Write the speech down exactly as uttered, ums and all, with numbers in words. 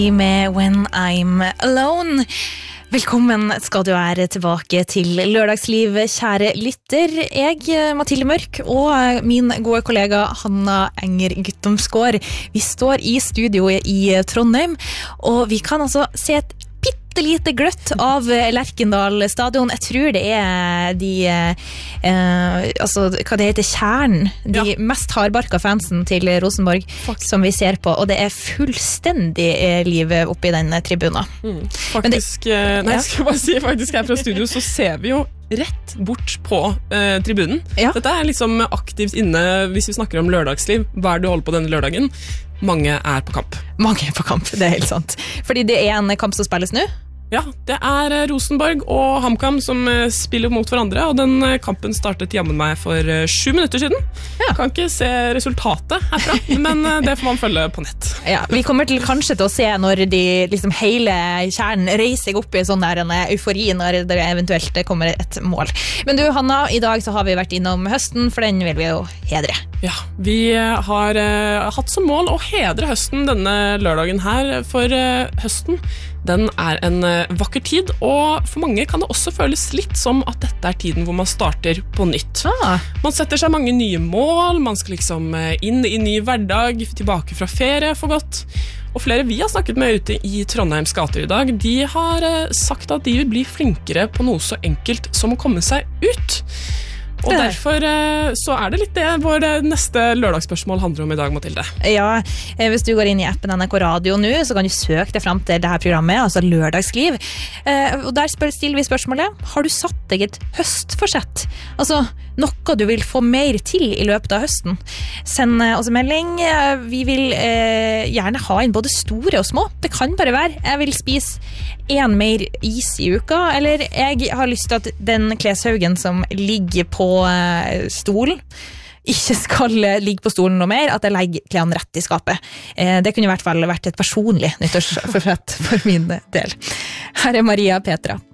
Med When I'm Alone. Velkommen skal du være tilbake til Lørdagsliv, kjære lytter. Jeg, Mathilde Mørk, og min gode kollega Hanna Enger Guttomsgård, vi står i studio i Trondheim, og vi kan altså se et bittelite gløtt av Lerkendal stadion. Jeg tror det er de, eh, altså, hva det heter, kjernen, de ja. mest hardbarka fansen til Rosenborg, faktisk. Som vi ser på, og det er fullstendig liv oppe i den tribunen. Mm. Faktisk, det, nei, jeg skal bare si, faktisk her fra studio så ser vi jo rett bort på eh, tribunen. Ja. Dette er liksom aktivt inne, hvis vi snakker om lørdagsliv, hva er det du holder på denne lørdagen? Mange er på kamp. Mange er på kamp, det er helt sant. Fordi det er en kamp som spilles nå? Ja, det er Rosenborg og HamKam som spiller mot hverandre, og den kampen startet jammen meg for sju minutter siden. Ja. Kan ikke se resultatet herfra, men det får man følge på nett. Ja, vi kommer til kanskje til å se når de, liksom, hele kjernen reiser seg opp i sånn der en eufori når det eventuelt kommer et mål. Men du, Hanna, i dag så har vi vært innom høsten, for den vil vi jo hedre. Ja, vi har uh, hatt som mål å hedre høsten denne lørdagen her, for uh, høsten den er en uh, vakker tid, og for mange kan det også føles litt som at dette er tiden hvor man starter på nytt. Ah. Man setter seg mange nye mål, man skal liksom uh, inn i ny hverdag, tilbake fra ferie for godt. Og flere vi har snakket med ute i Trondheims gater i dag, de har uh, sagt at de vil bli flinkere på noe så enkelt som å komme seg ut. Og derfor så er det litt det vår neste lørdagsspørsmål handler om i dag, Mathilde. Ja, hvis du går inn i appen N R K Radio nå, så kan du søke deg frem til dette programmet, altså Lørdagsliv. Og der stiller vi spørsmålet, har du satt deg et høstforsett? Altså, noe du vil få mer til i løpet av høsten? Send oss en melding. Vi vil eh, gjerne ha inn både store og små. Det kan bare være. Jeg vil spise en mer is i uka, eller jeg har lyst til at den kleshaugen som ligger på eh, stolen, ikke skal ligge på stolen noe mer, at jeg legger klærne rett i skapet. Eh, det kunne i hvert fall vært et personlig nyttårsforsett for min del. Her er Maria Petra.